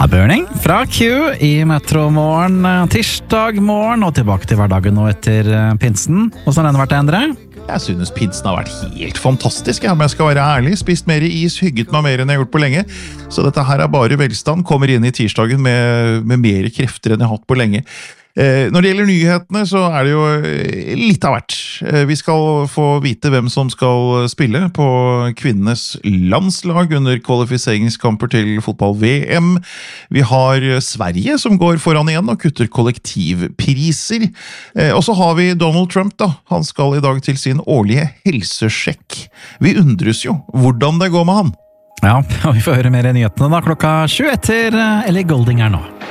Burning fra Q i Metro Morgen, tirsdag morgen og tilbake til hverdagen nå etter pinsen. Hvordan har den vært, Endre? Jeg synes pinsen har vært helt fantastisk, om jeg skal være ærlig. Spist mer is, hygget meg mer enn jeg har gjort på lenge. Så dette her er bare velstand, kommer inn i tirsdagen med mer krefter enn jeg har hatt på lenge. Når det gjelder nyhetene, så er det jo litt av hvert. Vi skal få vite hvem som skal spille på kvinnenes landslag under kvalifiseringskamper til fotball-VM. Vi har Sverige som går foran igjen og kutter kollektivpriser. Og så har vi Donald Trump da. Han skal i dag til sin årlige helsesjekk. Vi undres jo hvordan det går med han. Ja, og vi får høre mer i nyhetene da klokka 7 etter Ellie Goulding her nå.